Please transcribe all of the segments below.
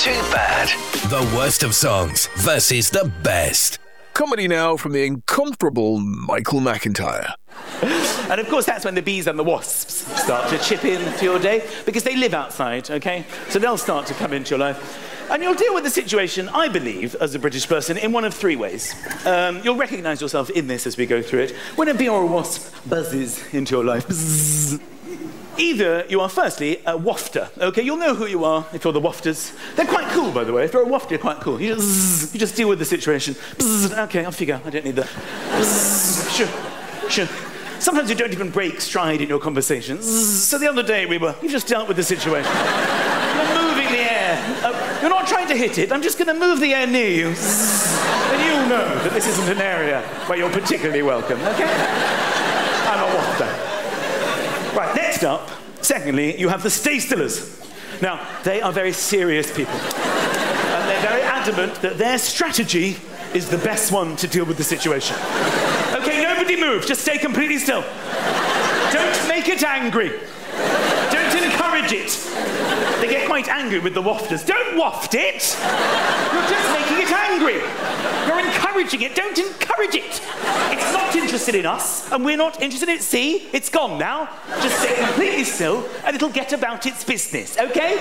too bad. The worst of songs versus the best. Comedy now from the incomparable Michael McIntyre. And of course that's when the bees and the wasps start to chip in to your day, because they live outside, okay? So they'll start to come into your life. And you'll deal with the situation, I believe, as a British person, in one of three ways. You'll recognise yourself in this as we go through it. When a bee or a wasp buzzes into your life, bzzz, either you are firstly a wafter, okay? You'll know who you are if you're the wafters. They're quite cool, by the way. If you're a wafter, you're quite cool. You just deal with the situation. Bzzz, okay, I'll figure. I don't need that. Bzzz, sure. Sometimes you don't even break stride in your conversations. So the other day you just dealt with the situation. You're moving the air. You're not trying to hit it. I'm just going to move the air near you. And you'll know that this isn't an area where you're particularly welcome, okay? I'm a wafter. Right, next up, secondly, you have the stay-stillers. Now, they are very serious people. And they're very adamant that their strategy is the best one to deal with the situation. Okay, nobody move, just stay completely still. Don't make it angry. Don't encourage it. They get quite angry with the wafters. Don't waft it. You're just making it angry. You're encouraging it. Don't encourage it. It's not interested in us, and we're not interested in it. See, it's gone now. Just stay completely still, and it'll get about its business, okay?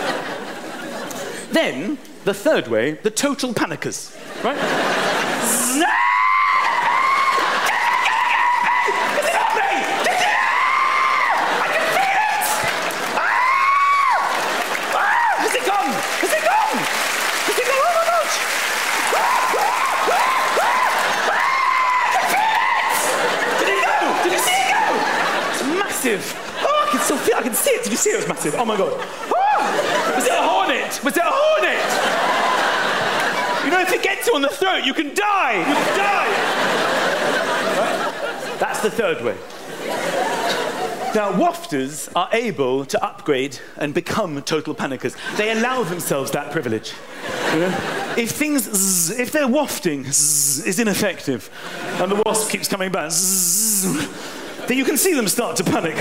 Then, the third way, the total panickers, right? Oh, I can still feel, I can see it. Did you see it was massive? Oh my God. Oh, was it a hornet? Was it a hornet? You know, if it gets you on the throat, you can die. You can die. Right? That's the third way. Now, wafters are able to upgrade and become total panickers. They allow themselves that privilege. You know? If their wafting is ineffective and the wasp keeps coming back, then you can see them start to panic.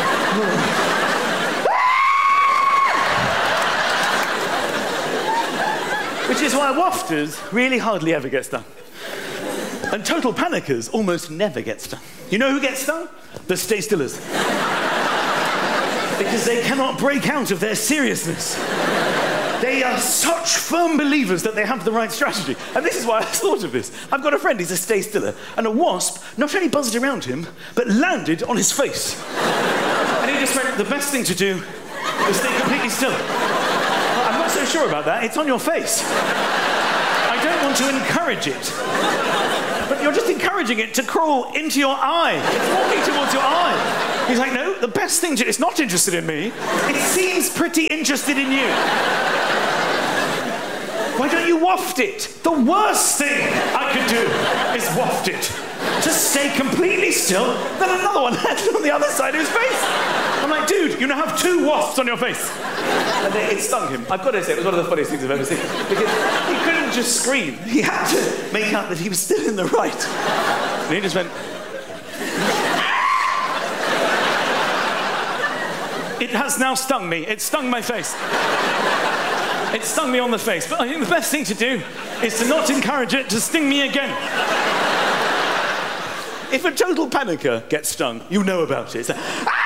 Which is why wafters really hardly ever get stung. And total panickers almost never get stung. You know who gets stung? The stay-stillers. Because they cannot break out of their seriousness. They are such firm believers that they have the right strategy. And this is why I thought of this. I've got a friend, he's a stay-stiller, and a wasp not only buzzed around him, but landed on his face. And he just went, the best thing to do is stay completely still. I'm not so sure about that. It's on your face. I don't want to encourage it. But you're just encouraging it to crawl into your eye. It's walking towards your eye. He's like, no, the best thing to... It's not interested in me. It seems pretty interested in you. Why don't you waft it? The worst thing I could do is waft it. Just stay completely still, then another one landed on the other side of his face. I'm like, dude, you now have 2 wasps on your face. And it stung him. I've got to say, it was one of the funniest things I've ever seen. Because he couldn't just scream. He had to make out that he was still in the right. And he just went... It has now stung me. It stung my face. It stung me on the face. But I think the best thing to do is to not encourage it to sting me again. If a total panicker gets stung, you know about it. It's like,